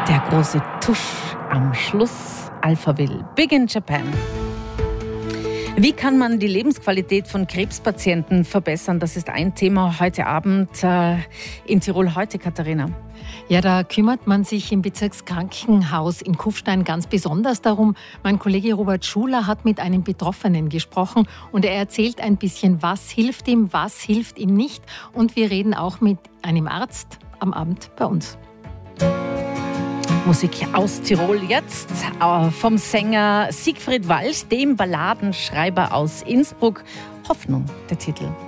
Der große Tusch am Schluss. Alphaville. Big in Japan. Wie kann man die Lebensqualität von Krebspatienten verbessern? Das ist ein Thema heute Abend in Tirol heute, Katharina. Ja, da kümmert man sich im Bezirkskrankenhaus in Kufstein ganz besonders darum. Mein Kollege Robert Schuler hat mit einem Betroffenen gesprochen und er erzählt ein bisschen, was hilft ihm nicht. Und wir reden auch mit einem Arzt am Abend bei uns. Musik aus Tirol jetzt vom Sänger Siegfried Walz, dem Balladenschreiber aus Innsbruck. Hoffnung, der Titel.